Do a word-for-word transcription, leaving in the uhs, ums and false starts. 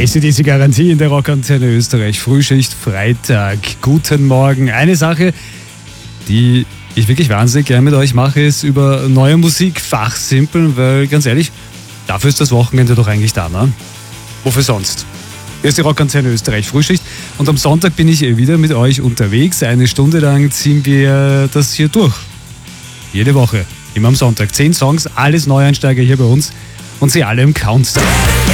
A C D C Garantie in der Rockantenne Österreich. Frühschicht, Freitag. Guten Morgen. Eine Sache, die ich wirklich wahnsinnig gerne mit euch mache, ist über neue Musik fachsimpeln, weil ganz ehrlich, dafür ist das Wochenende doch eigentlich da, ne? Wofür sonst? Hier ist die Rockantenne Österreich Frühschicht und am Sonntag bin ich wieder mit euch unterwegs. Eine Stunde lang ziehen wir das hier durch. Jede Woche, immer am Sonntag. Zehn Songs, alles Neueinsteiger hier bei uns und sie alle im Countdown.